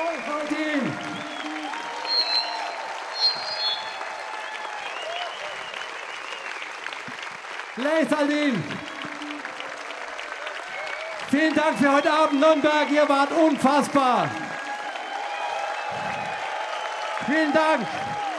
Leisaldin. Vielen Dank für heute Abend, Nürnberg. Ihr wart unfassbar. Vielen Dank.